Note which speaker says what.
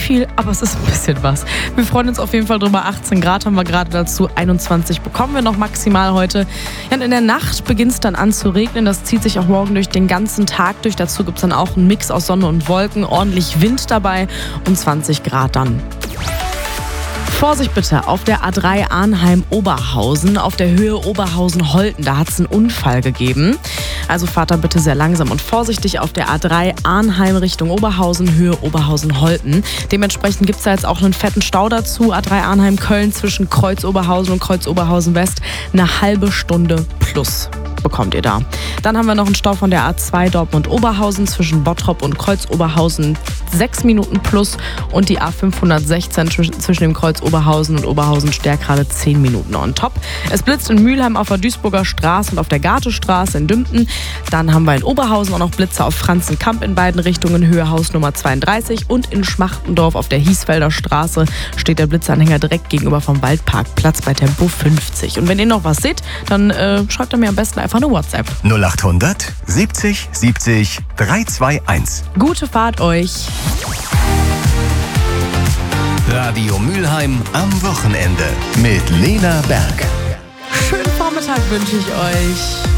Speaker 1: viel, aber es ist ein bisschen was. Wir freuen uns auf jeden Fall drüber. 18 Grad haben wir gerade dazu, 21 bekommen wir noch maximal heute. Ja, und in der Nacht beginnt es dann an zu regnen. Das zieht sich auch morgen durch den ganzen Tag durch. Dazu gibt es dann auch einen Mix aus Sonne und Wolken, ordentlich Wind dabei und 20 Grad dann. Vorsicht bitte auf der A3 Arnheim-Oberhausen, auf der Höhe Oberhausen-Holten. Da hat es einen Unfall gegeben. Also fahrt da bitte sehr langsam und vorsichtig auf der A3 Arnheim Richtung Oberhausen, Höhe Oberhausen-Holten. Dementsprechend gibt es da jetzt auch einen fetten Stau dazu. A3 Arnheim-Köln zwischen Kreuz-Oberhausen und Kreuz-Oberhausen-West. Eine halbe Stunde plus bekommt ihr da. Dann haben wir noch einen Stau von der A2 Dortmund-Oberhausen zwischen Bottrop und Kreuz-Oberhausen 6 Minuten plus und die A516 zwischen dem Kreuz Oberhausen und Oberhausen-Stärkrade 10 Minuten on top. Es blitzt in Mülheim auf der Duisburger Straße und auf der Gartestraße in Dümpten. Dann haben wir in Oberhausen auch noch Blitze auf Franzenkamp in beiden Richtungen, Höhe Hausnummer 32 und in Schmachtendorf auf der Hiesfelder Straße steht der Blitzanhänger direkt gegenüber vom Waldparkplatz bei Tempo 50. Und wenn ihr noch was seht, dann schreibt er mir am besten einfach eine WhatsApp.
Speaker 2: 0800 70 70 321.
Speaker 1: Gute Fahrt euch!
Speaker 2: Radio Mülheim am Wochenende mit Lena Berg.
Speaker 1: Schönen Vormittag wünsche ich euch.